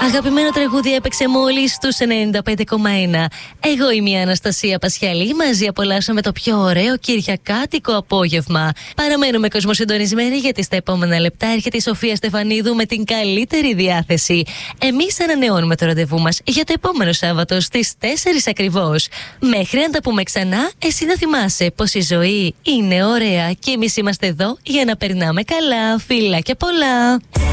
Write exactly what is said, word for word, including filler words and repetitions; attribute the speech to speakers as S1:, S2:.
S1: Αγαπημένο τραγούδι έπαιξε μόλις στους ενενήντα πέντε κόμμα ένα. Εγώ είμαι η Αναστασία Πασχαλή. Μαζί απολαύσαμε το πιο ωραίο κυριακάτικο απόγευμα. Παραμένουμε κοσμοσυντονισμένοι, γιατί στα επόμενα λεπτά έρχεται η Σοφία Στεφανίδου με την καλύτερη διάθεση. Εμείς ανανεώνουμε το ραντεβού μας για το επόμενο Σάββατο στις τέσσερις ακριβώς. Μέχρι να τα πούμε ξανά, εσύ να θυμάσαι πως η ζωή είναι ωραία και εμείς είμαστε εδώ για να περνάμε καλά. Φιλάκια πολλά!